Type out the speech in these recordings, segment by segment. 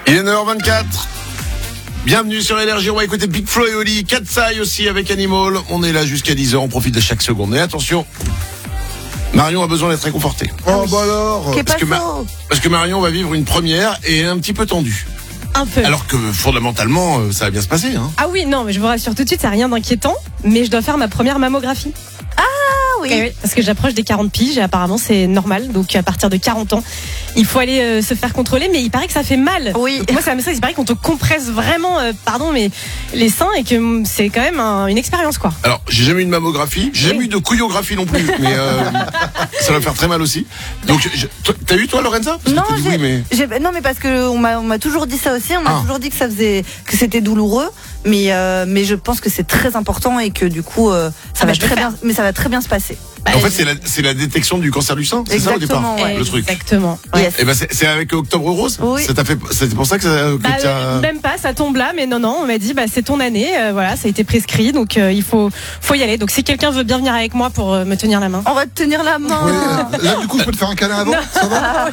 Il est 9h24. Bienvenue sur Énergie, on va écouter Big Flo et Oli, Katsai aussi avec Animal. On est là jusqu'à 10h, on profite de chaque seconde. Et attention, Marion a besoin d'être réconfortée. Oh bah alors Parce que Marion va vivre une première et est un petit peu tendue. Un peu. Alors que fondamentalement, ça va bien se passer. Hein. Ah oui, non, mais je vous rassure tout de suite, c'est rien d'inquiétant. Mais je dois faire ma première mammographie. Ah oui. Oui, parce que j'approche des 40 piges et apparemment c'est normal. Donc à partir de 40 ans, il faut aller se faire contrôler. Mais il paraît que ça fait mal. Oui. Donc, moi, c'est la même chose. Il paraît qu'on te compresse vraiment, mais les seins et que c'est quand même une expérience, quoi. Alors, j'ai jamais eu de mammographie, j'ai jamais eu de couillographie non plus, mais ça va faire très mal aussi. Donc, t'as eu toi, Lorenza? Parce que Non, t'as dit oui, mais... non, mais parce que on m'a toujours dit ça aussi. On m'a toujours dit que c'était douloureux, mais je pense que c'est très important et que du coup ça va très bien se passer. En fait, c'est la détection du cancer du sein, c'est ça au départ, ouais. le truc. Exactement. Ouais. Yes. Et ben c'est avec Octobre Rose. Oui. C'est pour ça que t'as... Même pas, ça tombe là, mais non, on m'a dit c'est ton année, voilà, ça a été prescrit, donc il faut y aller. Donc si quelqu'un veut bien venir avec moi pour me tenir la main. On va te tenir la main. Oui, là, du coup, je peux te faire un câlin avant, ça va?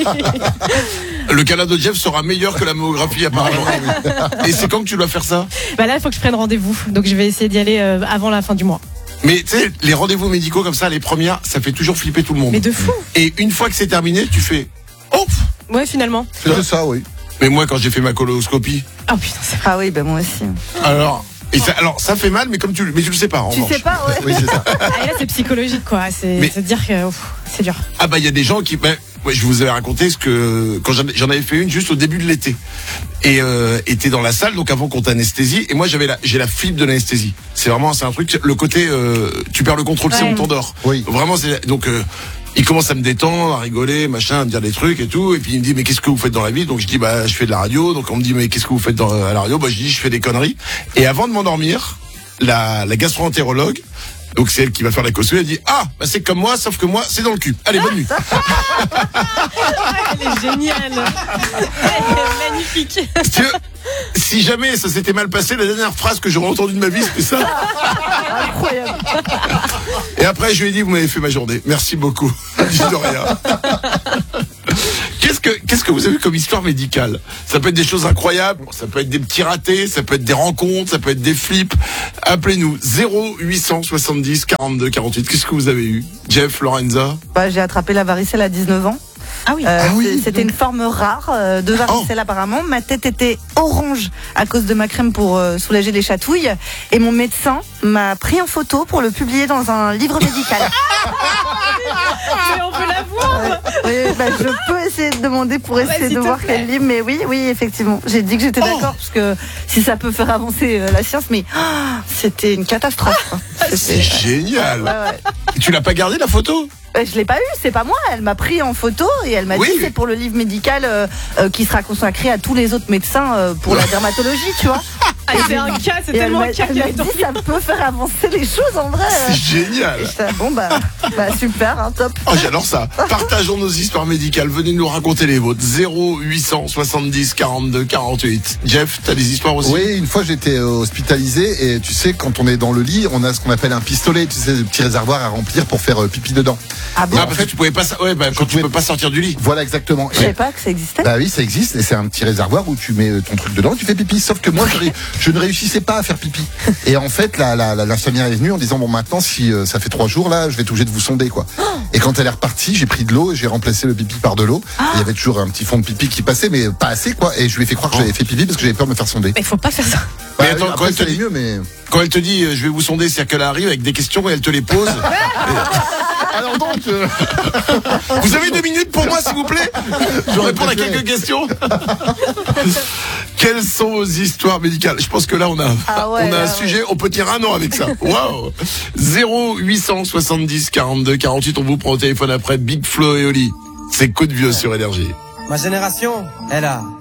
Le câlin de Jeff sera meilleur que la mammographie apparemment. Et c'est quand que tu dois faire ça? Là, il faut que je prenne rendez-vous, donc je vais essayer d'y aller avant la fin du mois. Mais tu sais, les rendez-vous médicaux comme ça, les premières, ça fait toujours flipper tout le monde. Mais de fou. Et une fois que c'est terminé, tu fais oh. Ouais, finalement. C'est ça, oui. Mais moi, quand j'ai fait ma coloscopie. Oh putain, c'est vrai. Ah oui, moi aussi. Alors ça fait mal, mais tu le sais pas. En Tu revanche. sais pas, ouais. Oui, c'est ça. Là, c'est psychologique, quoi. C'est dire que c'est dur. Ah bah il y a des gens qui... Ouais, je vous avais raconté quand j'en avais fait une juste au début de l'été. Et t'es dans la salle, donc avant qu'on t'anesthésie. Et moi j'ai la fibre de l'anesthésie. C'est un truc, le côté tu perds le contrôle, si on t'endort. Oui. Vraiment, donc il commence à me détendre, à rigoler, machin, à me dire des trucs et tout. Et puis il me dit mais qu'est-ce que vous faites dans la vie? Donc je dis je fais de la radio. Donc on me dit mais qu'est-ce que vous faites à la radio? Je dis je fais des conneries. Et avant de m'endormir, la gastro-entérologue, donc c'est elle qui va faire la cosmétique, elle dit c'est comme moi, sauf que moi c'est dans le cul. Allez, bonne nuit. Elle est géniale. Elle est magnifique. Si jamais ça s'était mal passé, la dernière phrase que j'aurais entendue de ma vie, c'était ça. Incroyable. Et après, je lui ai dit, vous m'avez fait ma journée. Merci beaucoup. Dis de rien. Qu'est-ce que vous avez comme histoire médicale? Ça peut être des choses incroyables, ça peut être des petits ratés, ça peut être des rencontres, ça peut être des flips. Appelez-nous 0870 42 48. Qu'est-ce que vous avez eu? Jeff, Lorenza? J'ai attrapé la varicelle à 19 ans. Ah oui. C'était une forme rare de varicelle apparemment. Ma tête était orange à cause de ma crème pour soulager les chatouilles. Et mon médecin m'a pris en photo pour le publier dans un livre médical. Mais on peut la voir. Je peux essayer de demander pour essayer de voir quel livre. Mais oui, effectivement. J'ai dit que j'étais d'accord parce que si ça peut faire avancer la science, mais c'était une catastrophe. C'est génial. Ouais. Tu l'as pas gardé la photo? Je l'ai pas eu, c'est pas moi. Elle m'a pris en photo et elle m'a dit c'est pour le livre médical qui sera consacré à tous les autres médecins pour la dermatologie, tu vois. C'est tellement un cas elle m'a dit ça peut faire avancer les choses en vrai. C'est génial. Super, top. J'adore ça. Partageons nos histoires médicales. Venez nous raconter les vôtres. 0870 42 48. Jeff, t'as des histoires aussi? Oui, une fois j'étais hospitalisé et tu sais, quand on est dans le lit, on a ce qu'on appelle un pistolet, tu sais, le petit réservoir à remplir pour faire pipi dedans. Ah bon? Parce que tu pouvais pas, tu peux pas sortir du lit. Voilà, exactement. Je savais pas que ça existait. Bah oui, ça existe et c'est un petit réservoir où tu mets ton truc dedans et tu fais pipi. Sauf que moi, je ne réussissais pas à faire pipi. Et en fait, l'infirmière est venue en disant maintenant, si ça fait 3 jours là, je vais être obligé de vous sonder quoi. Et quand elle est repartie, j'ai pris de l'eau et j'ai remplacé le pipi par de l'eau. Il y avait toujours un petit fond de pipi qui passait, mais pas assez quoi. Et je lui ai fait croire que j'avais fait pipi parce que j'avais peur de me faire sonder. Mais faut pas faire ça. Mais attends, après, ça allait mieux, mais quand elle te dit je vais vous sonder, c'est qu'elle arrive avec des questions et elle te les pose. alors donc, Vous avez 2 minutes pour moi, s'il vous plaît? Je réponds à quelques questions. Quelles sont vos histoires médicales? Je pense que là, on a un sujet, on peut tenir un an avec ça. Waouh! 0870 42 48, on vous prend au téléphone après Big Flo et Oli. C'est Coup de Vieux sur Énergie. Ma génération, elle a